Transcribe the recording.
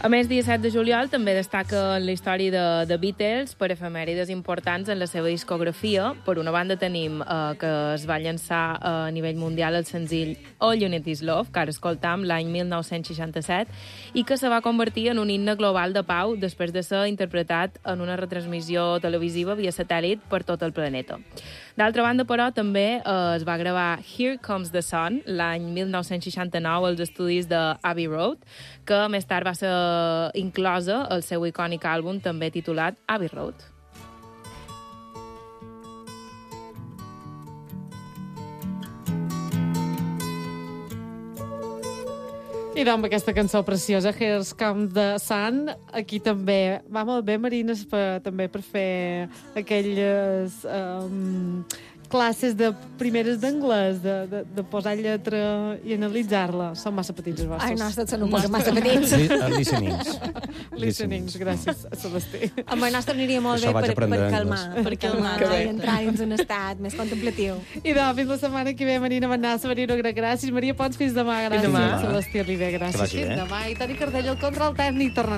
A més, dia 7 de juliol també destaca la història de Beatles per efemèrides importants en la seva discografia. Per una banda tenim que es va llançar a nivell mundial el senzill All You Need Is Love, que ara escoltam l'any 1967, i que se va convertir en un himne global de pau després de ser interpretat en una retransmissió televisiva via satèl·lit per tot el planeta. D'altra banda, però, també es va gravar Here Comes the Sun l'any 1969 als estudis de Abbey Road, que més tard va ser inclosa al seu icònic àlbum també titulat Abbey Road. I doncs amb aquesta cançó preciosa, Here Comes the Sun, aquí també va molt bé, Marina, també per fer aquelles classes de primeres d'anglès, de posar lletra i analitzar-la. Són massa petits els vostres. Ai, nostres són un poc massa petits. Listenings. Listenings, gràcies, Celestí. Amb el nostre aniria molt bé per calmar i entrar dins un estat més contemplatiu. I doncs, fins la setmana que ve, Marina Manassa, Marina, gràcies. Maria Pons, fins demà. Gràcies. Fins demà. Celestí Oliver, gràcies. Fins demà. I Toni Cardell, el control tècnic, tornant